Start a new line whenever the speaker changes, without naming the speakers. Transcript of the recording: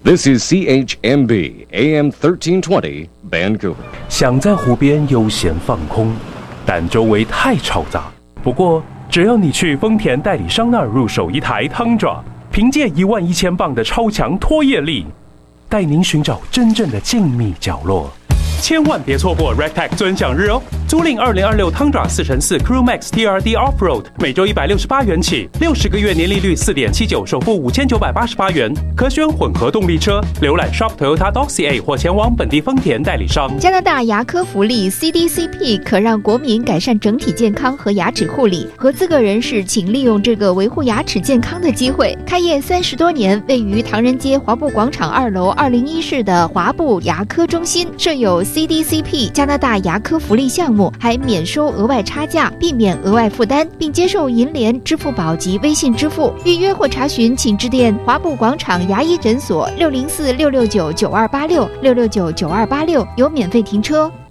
This is CHMB AM 1320 Vancouver。
想在湖边悠闲放空，但周围太嘈杂。不过，只要你去丰田代理商那儿入手一台 Tundra， 凭借11000磅的超强拖曳力，带您寻找真正的静谧角落。千万别错过 Rectech 尊享日哦！租赁2026 Tundra 4x4 Crew Max TRD Offroad， 每周168元起，60个月年利率4.79%，首付5988元，可选混合动力车。浏览 Shop Toyota.ca 或前往本地丰田代理商。
加拿大牙科福利 CDCP 可让国民改善整体健康和牙齿护理。合资格人士请利用这个维护牙齿健康的机会。开业30多年，位于唐人街华埠广场2楼201室的华埠牙科中心设有 CDCP 加拿大牙科福利项目，还免收额外差价，避免额外负担，并接受银联、支付宝及微信支付。预约或查询请致电华埠广场牙医诊所604-669-9286 669-9286，有免费停车。